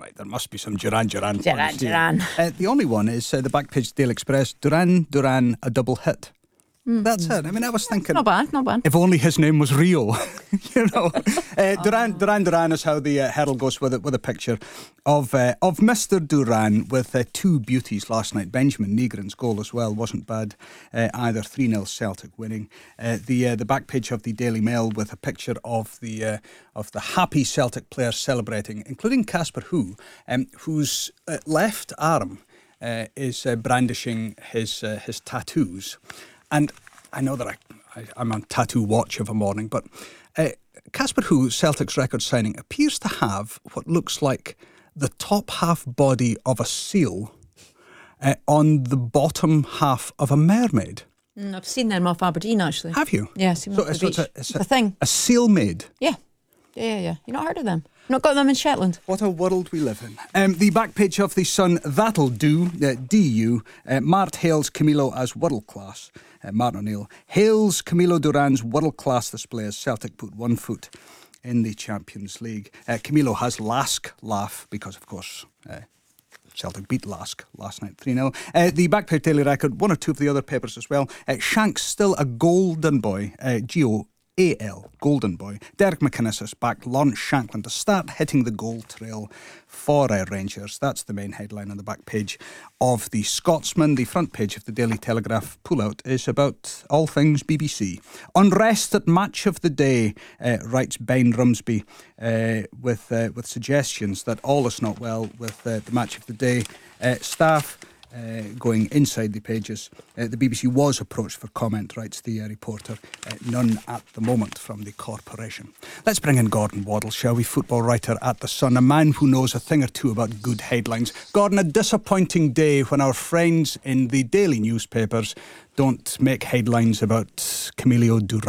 right, there must be some Duran Duran. The only one is the back page Daily Express, Duran, a double hit. That's it. I mean, I was thinking, Not bad. if only his name was Rio. Duran is how the Herald goes with a picture of Mr. Duran with two beauties last night. Benjamin Negrin's goal as well wasn't bad either. 3-0 Celtic winning. The back page of the Daily Mail with a picture of the happy Celtic players celebrating, including Casper Hu, whose left arm is brandishing his tattoos. And I know that I'm on tattoo watch of a morning, but Casper Hu, Celtic's record signing, appears to have what looks like the top half body of a seal on the bottom half of a mermaid. I've seen them off Aberdeen, actually. Have you? Yeah, I've seen them off the beach. It's a thing. A seal maid? Yeah. You not heard of them? Not got them in Shetland. What a world we live in. The back page of the Sun, that'll do, DU. Mart hails Camilo as world class. Martin O'Neill hails Camilo Duran's world class display as Celtic put 1 foot in the Champions League. Camilo has Lask laugh because, of course, Celtic beat Lask last night 3-0. The back page Daily Record, one or two of the other papers as well. Shank's still a golden boy. G-O-A-L, golden boy. Derek McInnes has backed Lawrence Shankland to start hitting the goal trail for Rangers. That's the main headline on the back page of the Scotsman. The front page of the Daily Telegraph pullout is about all things BBC. Unrest at Match of the Day, writes Ben Rumsby, with suggestions that all is not well with the Match of the Day staff. Going inside the pages. The BBC was approached for comment, writes the reporter. None at the moment from the corporation. Let's bring in Gordon Waddle, shall we? Football writer at The Sun, a man who knows a thing or two about good headlines. Gordon, a disappointing day when our friends in the daily newspapers don't make headlines about Camilo Duran.